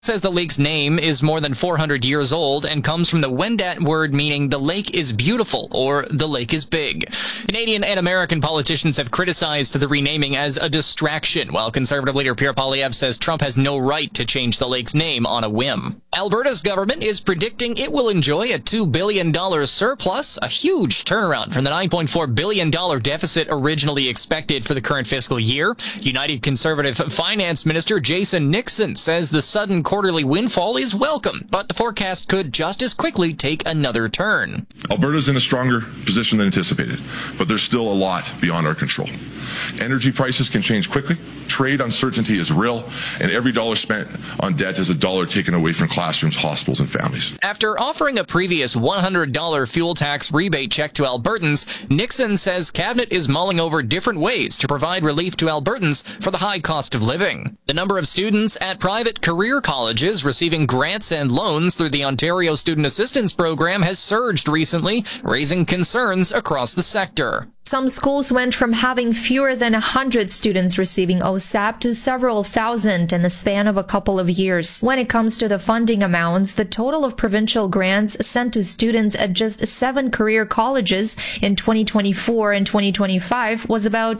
says the lake's name is more than 400 years old and comes from the Wendat word meaning the lake is beautiful or the lake is big. Canadian and American politicians have criticized the renaming as a distraction, while Conservative leader Pierre Poilievre says Trump has no right to change the lake's name on a whim. Alberta's government is predicting it will enjoy a $2 billion surplus, a huge turnaround from the $9.4 billion deficit originally expected for the current fiscal year. United Conservative Finance Minister Jason Nixon says the sudden quarterly windfall is welcome, but the forecast could just as quickly take another turn. Alberta's in a stronger position than anticipated, but there's still a lot beyond our control. Energy prices can change quickly, trade uncertainty is real, and every dollar spent on debt is a dollar taken away from classrooms, hospitals, and families. After offering a previous $100 fuel tax rebate check to Albertans, Nixon says Cabinet is mulling over different ways to provide relief to Albertans for the high cost of living. The number of students at private career colleges receiving grants and loans through the Ontario Student Assistance Program has surged recently, raising concerns across the sector. Some schools went from having fewer than 100 students receiving OSAP to several thousand in the span of a couple of years. When it comes to the funding amounts, the total of provincial grants sent to students at just 7 career colleges in 2024 and 2025 was about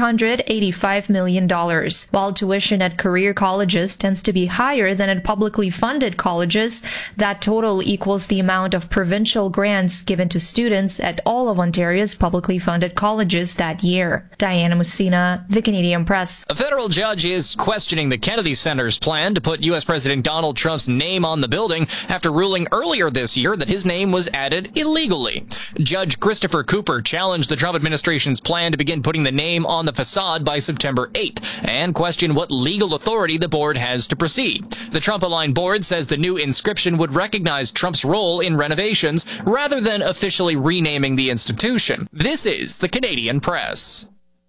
$385 million. While tuition at career colleges tends to be higher than at publicly funded colleges, that total equals the amount of provincial grants given to students at all of Ontario's publicly funded colleges that year. Diana Messina, The Canadian Press. A federal judge is questioning the Kennedy Center's plan to put U.S. President Donald Trump's name on the building after ruling earlier this year that his name was added illegally. Judge Christopher Cooper challenged the Trump administration's plan to begin putting the name on the facade by September 8th and questioned what legal authority the board has to proceed. The Trump-aligned board says the new inscription would recognize Trump's role in renovations rather than officially renaming the institution. This is the Canadian Press.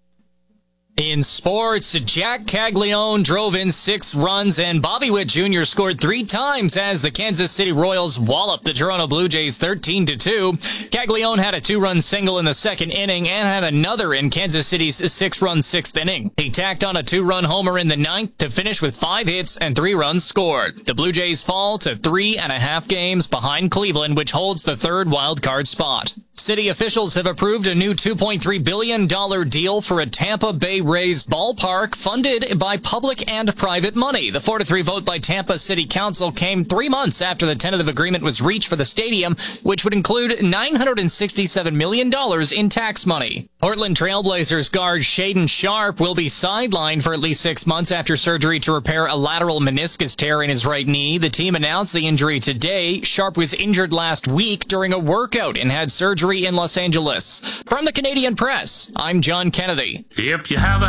In sports, Jack Caglione drove in 6 runs and Bobby Witt Jr. scored 3 times as the Kansas City Royals walloped the Toronto Blue Jays 13-2. Caglione had a 2-run single in the second inning and had another in Kansas City's 6-run 6th inning. He tacked on a 2-run homer in the 9th to finish with 5 hits and 3 runs scored. The Blue Jays fall to 3.5 games behind Cleveland, which holds the 3rd wildcard spot. City officials have approved a new $2.3 billion deal for a Tampa Bay Rays ballpark funded by public and private money. The 4-3 vote by Tampa City Council came 3 months after the tentative agreement was reached for the stadium, which would include $967 million in tax money. Portland Trailblazers guard Shaedon Sharpe will be sidelined for at least 6 months after surgery to repair a lateral meniscus tear in his right knee. The team announced the injury today. Sharpe was injured last week during a workout and had surgery in Los Angeles. From the Canadian Press, I'm John Kennedy. If you have a